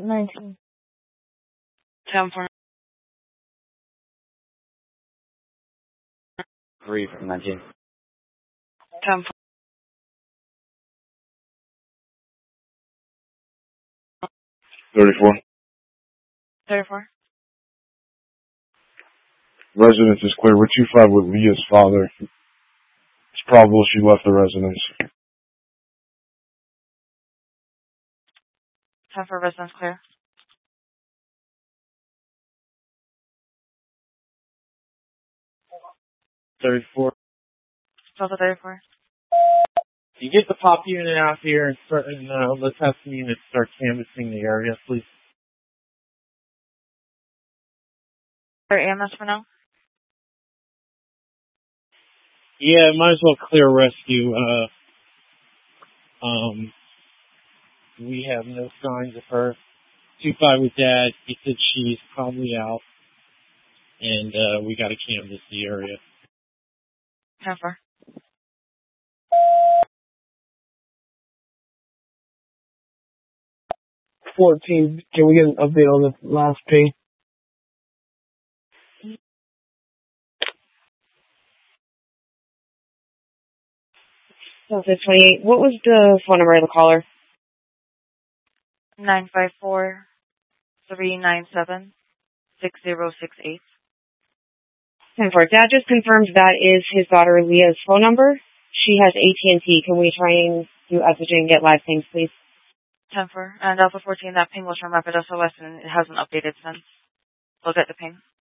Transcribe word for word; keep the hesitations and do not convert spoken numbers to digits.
nineteen. ten four. Three from nineteen. ten four. thirty-four. thirty-four. Residence is clear. We're two five with Leah's father. It's probable she left the residence. ten four, residence clear. thirty-four. Delta thirty-four. You get the pop unit out here and start, and uh, let's have some units start canvassing the area, please. Or A M S for now? Yeah, might as well clear rescue. Uh, um, we have no signs of her. two five with Dad. He said she's probably out, and uh, we got to canvass the area. ten four. fourteen, can we get an update on the last pay? Delta twenty-eight. What was the phone number of the caller? nine five four, three nine seven, six zero six eight. ten four. Dad just confirmed that is his daughter Leah's phone number. She has A T and T. Can we try and do messaging and get live things, please? ten four. And Alpha fourteen, that ping was from Rapid S O S and it hasn't updated since. We'll get the ping.